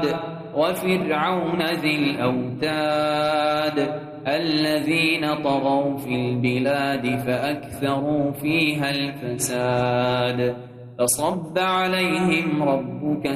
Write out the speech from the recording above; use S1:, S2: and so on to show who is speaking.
S1: عاد وفرعون ذي الأوتاد الذين طغوا في البلاد فأكثروا فيها الفساد فصب عليهم ربك